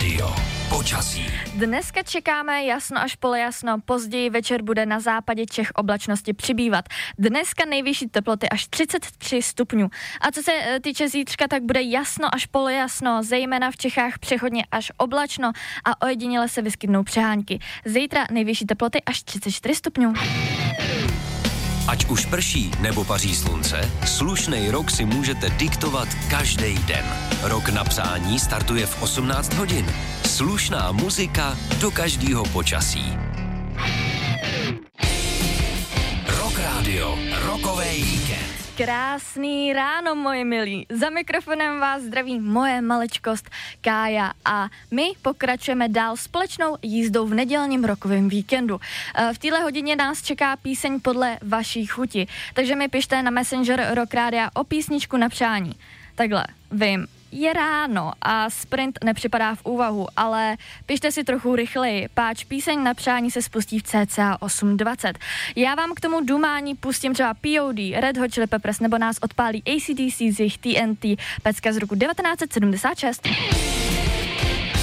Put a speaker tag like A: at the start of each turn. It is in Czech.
A: Rádio. Počasí.
B: Dneska čekáme jasno až polojasno, později večer bude na západě Čech oblačnosti přibývat. Dneska nejvyšší teploty až 33 stupňů. A co se týče zítřka, tak bude jasno až polojasno, zejména v Čechách přechodně až oblačno a ojediněle se vyskytnou přehánky. Zítra nejvyšší teploty až 34 stupňů.
A: Ať už prší nebo paří slunce, slušnej rok si můžete diktovat každý den. Rok na psání startuje v 18 hodin. Slušná muzika do každého počasí. Rock Radio, rokovej víkend.
B: Krásný ráno, moje milí. Za mikrofonem vás zdraví moje maličkost Kája a my pokračujeme dál společnou jízdou v nedělním rokovém víkendu. V téhle hodině nás čeká píseň podle vaší chuti, takže mi pište na Messenger Rock Rádia o písničku na přání. Takhle, vím, je ráno a sprint nepřipadá v úvahu, ale pište si trochu rychleji, páč píseň na přání se spustí v cca 8:20. Já vám k tomu dumání pustím třeba POD, Red Hot Chili Peppers nebo nás odpálí AC/DC z jejich TNT, pecka z roku 1976.